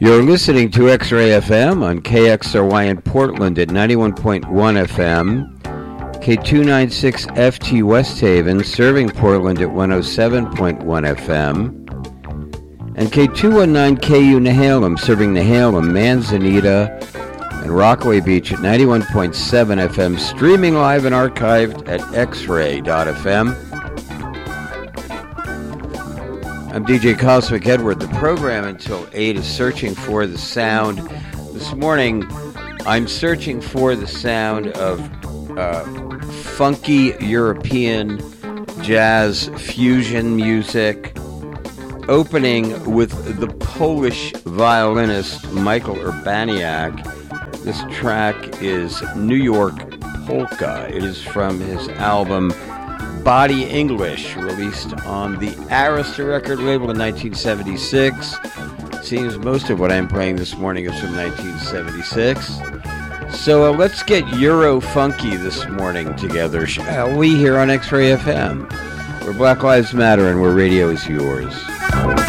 You're listening to X-Ray FM on KXRY in Portland at 91.1 FM, K296FT West Haven serving Portland at 107.1 FM, and K219KU Nehalem serving Nehalem, Manzanita, and Rockaway Beach at 91.7 FM, streaming live and archived at xray.fm. I'm DJ Cosmic Edward. The program until 8 is Searching for the Sound. This morning, I'm searching for the sound of funky European jazz fusion music, opening with the Polish violinist Michael Urbaniak. This track is New York Polka. It is from his album Body English, released on the Arista record label in 1976. Seems most of what I'm playing this morning is from 1976. So let's get Euro funky this morning together, shall we, here on X-Ray FM, where Black Lives Matter and where radio is yours.